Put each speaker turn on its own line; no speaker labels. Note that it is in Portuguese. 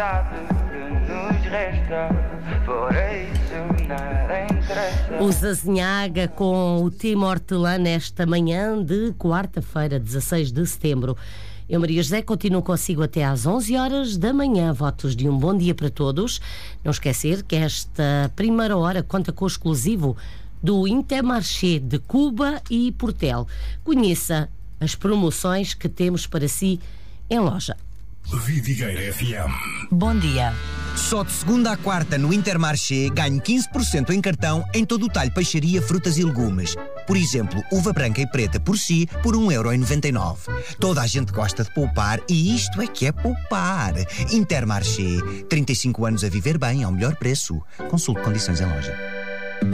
O Zazinhaga com o Tim Hortelã nesta manhã de quarta-feira, 16 de setembro. Eu, Maria José, continuo consigo até às 11 horas da manhã. Votos de um bom dia para todos. Não esquecer que esta primeira hora conta com o exclusivo do Intermarché de Cuba e Portel. Conheça as promoções que temos para si em loja.
Vidigueira FM.
Bom dia. Só de segunda à quarta no Intermarché ganho 15% em cartão em todo o talho peixaria, frutas e legumes. Por exemplo, uva branca e preta por si por 1,99€. Toda a gente gosta de poupar e isto é que é poupar. Intermarché. 35 anos a viver bem ao melhor preço. Consulte condições em loja.